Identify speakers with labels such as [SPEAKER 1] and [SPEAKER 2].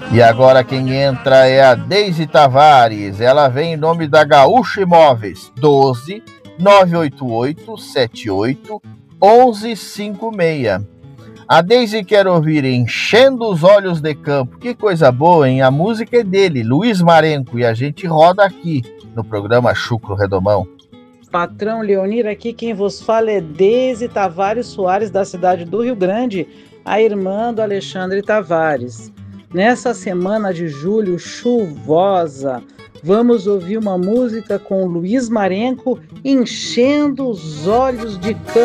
[SPEAKER 1] E agora quem entra é a Deise Tavares. Ela vem em nome da Gaúcha Imóveis, 12 988 78 1156. A Deise quer ouvir Enchendo os Olhos de Campo. Que coisa boa, hein? A música é dele, Luiz Marenco, e a gente roda aqui no programa Chucro Redomão.
[SPEAKER 2] Patrão Leonir, aqui quem vos fala é Deise Tavares Soares, da cidade do Rio Grande, a irmã do Alexandre Tavares. Nessa semana de julho chuvosa, vamos ouvir uma música com Luiz Marenco, Enchendo os Olhos de Campo.